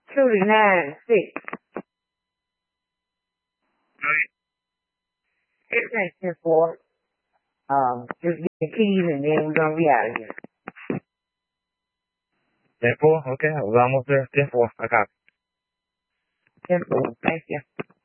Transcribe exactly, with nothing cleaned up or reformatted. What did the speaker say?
two nine six. Everything's ten four. Um, just get the keys and then we're gonna be out of here. ten four? Okay, I was almost there. ten four. I got it. ten four. Thank you.